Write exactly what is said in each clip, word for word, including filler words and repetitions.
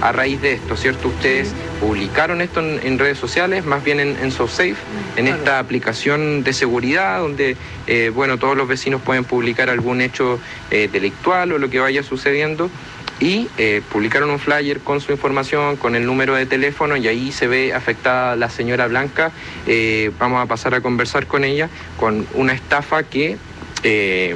a raíz de esto, ¿cierto? Ustedes sí. publicaron esto en, en redes sociales, más bien en, en SoSafe, en claro. esta aplicación de seguridad, donde, eh, bueno, todos los vecinos pueden publicar algún hecho eh, delictual o lo que vaya sucediendo. Y eh, publicaron un flyer con su información, con el número de teléfono, y ahí se ve afectada la señora Blanca. Eh, vamos a pasar a conversar con ella, con una estafa que, eh,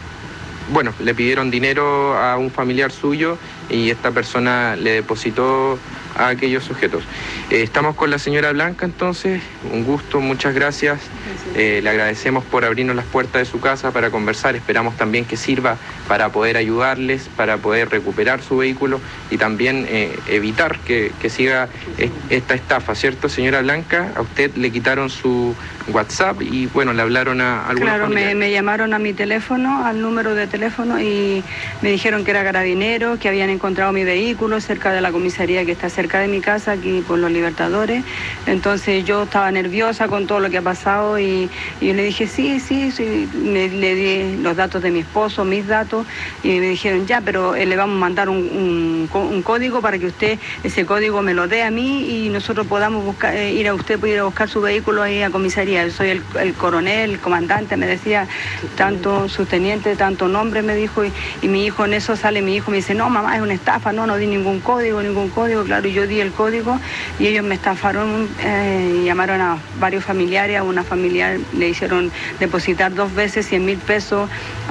bueno, le pidieron dinero a un familiar suyo y esta persona le depositó a aquellos sujetos. Eh, estamos con la señora Blanca, entonces, un gusto, muchas gracias. Eh, le agradecemos por abrirnos las puertas de su casa para conversar. Esperamos también que sirva para poder ayudarles, para poder recuperar su vehículo y también eh, evitar que, que siga est esta estafa, ¿cierto, señora Blanca? A usted le quitaron su WhatsApp y, bueno, le hablaron a algunos Claro, me, me llamaron a mi teléfono, al número de teléfono, y me dijeron que era carabinero, que habían encontrado mi vehículo cerca de la comisaría que está cerca de mi casa, aquí por Los Libertadores. Entonces yo estaba nerviosa con todo lo que ha pasado y, y yo le dije, sí, sí, sí. Me, le di los datos de mi esposo, mis datos, y me dijeron, ya, pero eh, le vamos a mandar un, un, un código para que usted ese código me lo dé a mí y nosotros podamos buscar, eh, ir a usted, puede ir a buscar su vehículo ahí a comisaría. Yo soy el, el coronel, el comandante, me decía, tanto subteniente, tanto nombre, me dijo, y, y mi hijo en eso sale, mi hijo me dice, no, mamá, es una estafa, no, no di ningún código, ningún código, claro, y yo di el código y ellos me estafaron, eh, llamaron a varios familiares, a una familiar le hicieron depositar dos veces cien mil pesos,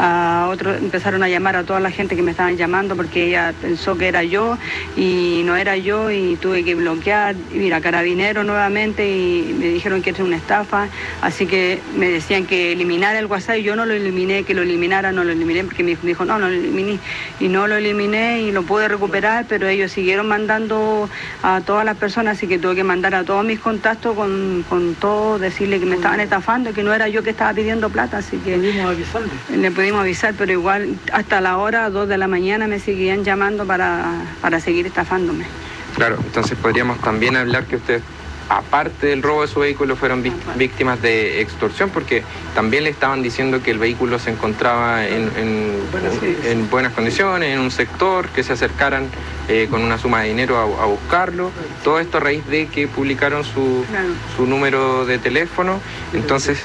a otros empezaron a llamar a toda la gente que me estaban llamando porque ella pensó que era yo y no era yo, y tuve que bloquear, ir a Carabineros nuevamente y me dijeron que era una estafa, así que me decían que eliminara el WhatsApp y yo no lo eliminé, que lo eliminara, no lo eliminé porque mi hijo me dijo, no, no lo eliminé, y no lo eliminé y lo pude recuperar, pero ellos siguieron mandando a todas las personas, así que tuve que mandar a todos mis contactos con, con todo, decirle que me estaban estafando, que no era yo que estaba pidiendo plata, así que pudimos avisarle. Le pudimos avisar, pero igual hasta la hora dos de la mañana me seguían llamando para, para seguir estafándome. Claro, entonces podríamos también hablar que usted, aparte del robo de su vehículo, fueron víctimas de extorsión, porque también le estaban diciendo que el vehículo se encontraba en, en, en, en buenas condiciones, en un sector, que se acercaran eh, con una suma de dinero a, a buscarlo. Todo esto a raíz de que publicaron su, su número de teléfono. Entonces,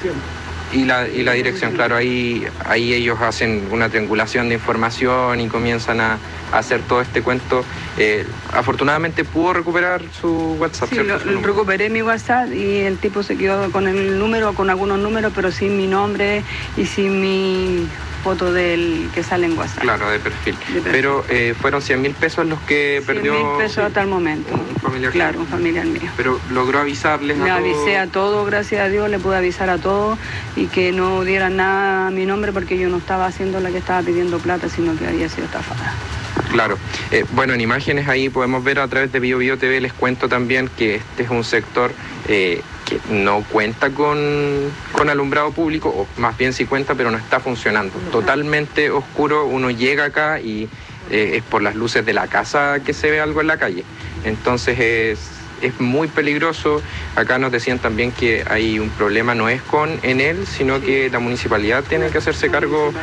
y la, y la dirección, claro, ahí, ahí ellos hacen una triangulación de información y comienzan a, a hacer todo este cuento. Eh, afortunadamente pudo recuperar su WhatsApp, sí, ¿cierto? Lo, recuperé mi WhatsApp y el tipo se quedó con el número, con algunos números, pero sin mi nombre y sin mi foto del que sale en WhatsApp. Claro, de perfil. De perfil. Pero eh, fueron cien mil pesos los que perdió... cien mil pesos hasta el momento. Un familiar. Claro, un familiar mío. Pero logró avisarles a Le todos. avisé a todos, gracias a Dios, le pude avisar a todos y que no dieran nada a mi nombre porque yo no estaba haciendo la que estaba pidiendo plata, sino que había sido estafada. Claro. Eh, bueno, en imágenes ahí podemos ver a través de Bio Bio T V, les cuento también que este es un sector eh, que no cuenta con, con alumbrado público, o más bien sí cuenta, pero no está funcionando. Totalmente oscuro, uno llega acá y eh, es por las luces de la casa que se ve algo en la calle. Entonces es... es muy peligroso. Acá nos decían también que hay un problema, no es con Enel, sino sí. que la municipalidad tiene que hacerse cargo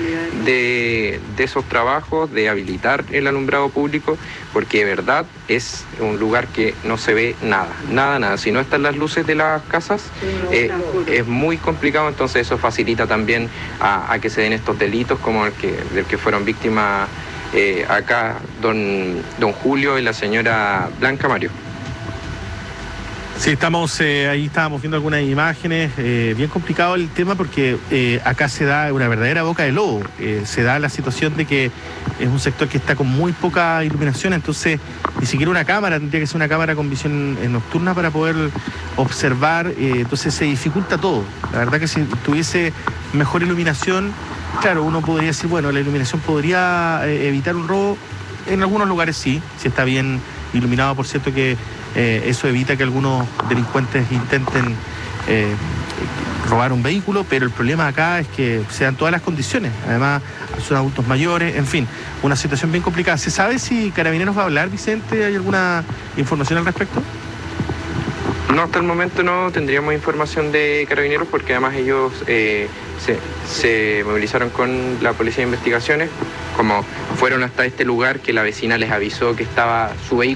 de, de esos trabajos, de habilitar el alumbrado público, porque de verdad es un lugar que no se ve nada, nada, nada. Si no están las luces de las casas, eh, es muy complicado, entonces eso facilita también a, a que se den estos delitos como el que, del que fueron víctimas eh, acá don, don Julio y la señora Blanca Mario. Sí, estamos, eh, ahí estábamos viendo algunas imágenes, eh, bien complicado el tema porque eh, acá se da una verdadera boca de lobo, eh, se da la situación de que es un sector que está con muy poca iluminación, entonces ni siquiera una cámara, tendría que ser una cámara con visión eh, nocturna para poder observar, eh, entonces se dificulta todo. La verdad que si tuviese mejor iluminación, claro, uno podría decir, bueno, la iluminación podría eh, evitar un robo, en algunos lugares sí, si está bien iluminado, por cierto que Eh, eso evita que algunos delincuentes intenten eh, robar un vehículo, pero el problema acá es que se dan todas las condiciones, además son adultos mayores, en fin, una situación bien complicada. ¿Se sabe si Carabineros va a hablar, Vicente? ¿Hay alguna información al respecto? No, hasta el momento no tendríamos información de Carabineros porque además ellos eh, se, se movilizaron con la Policía de Investigaciones, como fueron hasta este lugar que la vecina les avisó que estaba su vehículo